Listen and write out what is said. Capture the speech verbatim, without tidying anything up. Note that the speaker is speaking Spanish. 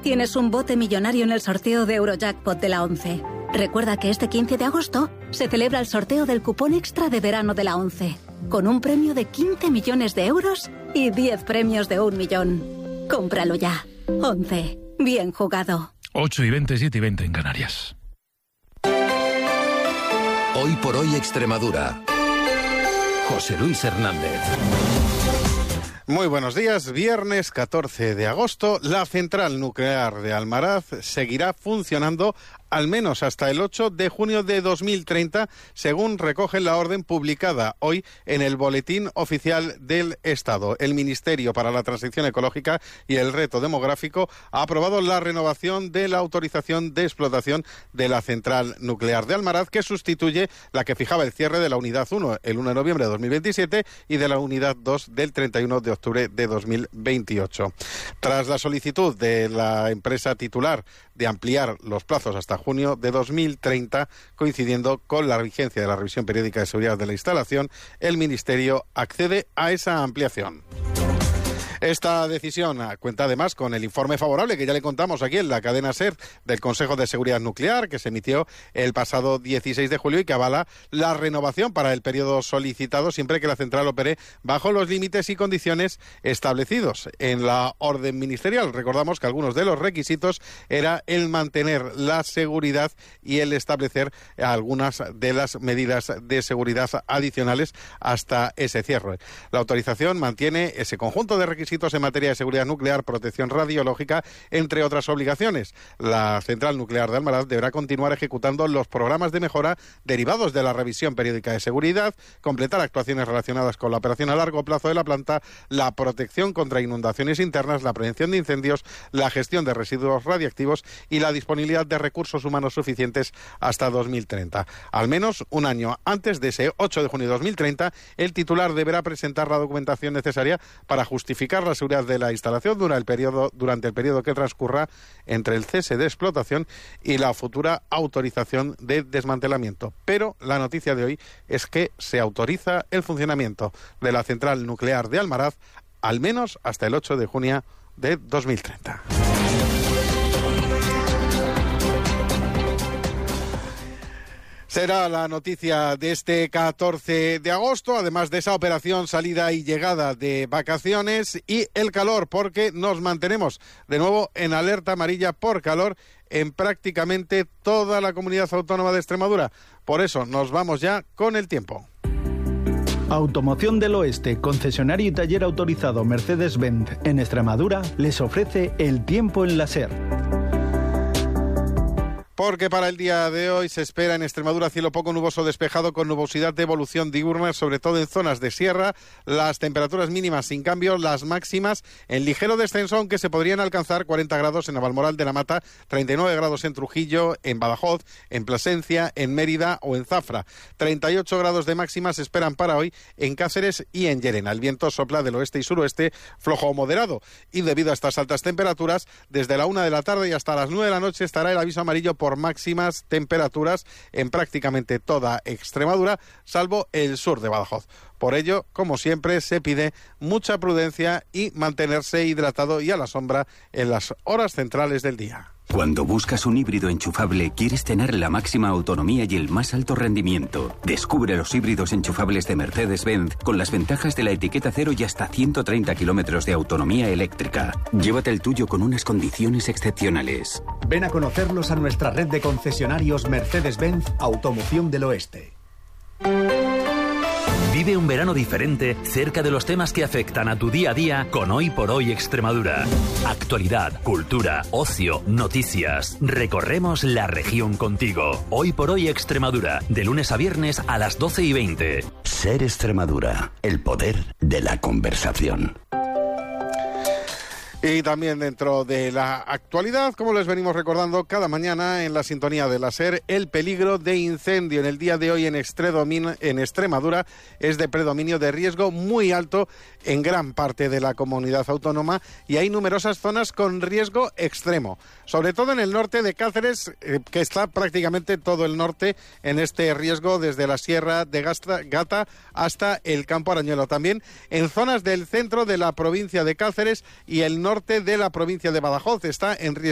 Tienes un bote millonario en el sorteo de Eurojackpot de la ONCE. Recuerda que este quince de agosto se celebra el sorteo del cupón extra de verano de la ONCE, con un premio de quince millones de euros y diez premios de un millón. Cómpralo ya. ONCE. Bien jugado. ocho y veinte, siete y veinte en Canarias. Hoy por hoy Extremadura. José Luis Hernández. Muy buenos días. Viernes catorce de agosto, la central nuclear de Almaraz seguirá funcionando al menos hasta el ocho de junio de dos mil treinta, según recoge la orden publicada hoy en el Boletín Oficial del Estado. El Ministerio para la Transición Ecológica y el Reto Demográfico ha aprobado la renovación de la autorización de explotación de la central nuclear de Almaraz, que sustituye la que fijaba el cierre de la unidad uno el uno de noviembre de dos mil veintisiete y de la unidad dos del treinta y uno de octubre de dos mil veintiocho. Tras la solicitud de la empresa titular de ampliar los plazos hasta junio de dos mil treinta, coincidiendo con la vigencia de la revisión periódica de seguridad de la instalación, el Ministerio accede a esa ampliación. Esta decisión cuenta además con el informe favorable que ya le contamos aquí en la cadena SER del Consejo de Seguridad Nuclear, que se emitió el pasado dieciséis de julio y que avala la renovación para el periodo solicitado siempre que la central opere bajo los límites y condiciones establecidos en la orden ministerial. Recordamos que algunos de los requisitos era el mantener la seguridad y el establecer algunas de las medidas de seguridad adicionales hasta ese cierre. La autorización mantiene ese conjunto de requisitos en materia de seguridad nuclear, protección radiológica, entre otras obligaciones. La central nuclear de Almaraz deberá continuar ejecutando los programas de mejora derivados de la revisión periódica de seguridad, completar actuaciones relacionadas con la operación a largo plazo de la planta, la protección contra inundaciones internas, la prevención de incendios, la gestión de residuos radiactivos y la disponibilidad de recursos humanos suficientes hasta dos mil treinta. Al menos un año antes de ese ocho de junio de dos mil treinta, el titular deberá presentar la documentación necesaria para justificar la seguridad de la instalación durante el periodo, durante el periodo que transcurra entre el cese de explotación y la futura autorización de desmantelamiento. Pero la noticia de hoy es que se autoriza el funcionamiento de la central nuclear de Almaraz al menos hasta el ocho de junio de dos mil treinta. Será la noticia de este catorce de agosto, además de esa operación salida y llegada de vacaciones, y el calor, porque nos mantenemos de nuevo en alerta amarilla por calor en prácticamente toda la comunidad autónoma de Extremadura. Por eso nos vamos ya con el tiempo. Automoción del Oeste, concesionario y taller autorizado Mercedes-Benz en Extremadura, les ofrece el tiempo en la SER. Porque para el día de hoy se espera en Extremadura cielo poco nuboso despejado con nubosidad de evolución diurna, sobre todo en zonas de sierra. Las temperaturas mínimas sin cambio, las máximas en ligero descenso, aunque se podrían alcanzar cuarenta grados en Navalmoral de la Mata, treinta y nueve grados en Trujillo, en Badajoz, en Plasencia, en Mérida o en Zafra. treinta y ocho grados de máxima se esperan para hoy en Cáceres y en Llerena. El viento sopla del oeste y suroeste flojo o moderado, y debido a estas altas temperaturas, desde la una de la tarde y hasta las nueve de la noche estará el aviso amarillo por máximas temperaturas en prácticamente toda Extremadura, salvo el sur de Badajoz. Por ello, como siempre, se pide mucha prudencia y mantenerse hidratado y a la sombra en las horas centrales del día. Cuando buscas un híbrido enchufable, quieres tener la máxima autonomía y el más alto rendimiento. Descubre los híbridos enchufables de Mercedes-Benz con las ventajas de la etiqueta cero y hasta ciento treinta kilómetros de autonomía eléctrica. Llévate el tuyo con unas condiciones excepcionales. Ven a conocerlos a nuestra red de concesionarios Mercedes-Benz Automoción del Oeste. Vive un verano diferente cerca de los temas que afectan a tu día a día con Hoy por Hoy Extremadura. Actualidad, cultura, ocio, noticias. Recorremos la región contigo. Hoy por Hoy Extremadura, de lunes a viernes a las doce y veinte. Ser Extremadura, el poder de la conversación. Y también dentro de la actualidad, como les venimos recordando cada mañana en la sintonía de la SER, el peligro de incendio en el día de hoy en, en Extremadura es de predominio de riesgo muy alto en gran parte de la comunidad autónoma, y hay numerosas zonas con riesgo extremo, sobre todo en el norte de Cáceres, eh, que está prácticamente todo el norte en este riesgo, desde la Sierra de Gasta, Gata hasta el Campo Arañuelo. También en zonas del centro de la provincia de Cáceres y el norte norte de la provincia de Badajoz está en riesgo